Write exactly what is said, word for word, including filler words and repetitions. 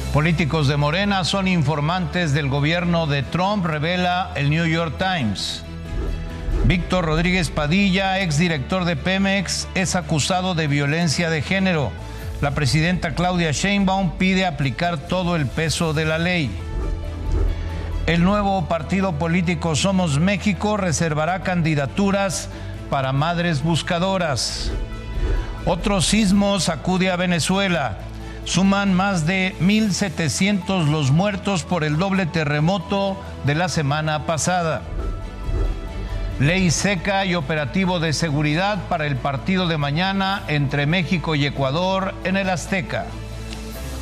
Políticos de Morena son informantes del gobierno de Trump, revela el New York Times. Víctor Rodríguez Padilla, exdirector de Pemex, es acusado de violencia de género. La presidenta Claudia Sheinbaum pide aplicar todo el peso de la ley. El nuevo partido político Somos México reservará candidaturas para madres buscadoras. Otro sismo sacude a Venezuela. Suman más de mil setecientos los muertos por el doble terremoto de la semana pasada. Ley seca y operativo de seguridad para el partido de mañana entre México y Ecuador en el Azteca.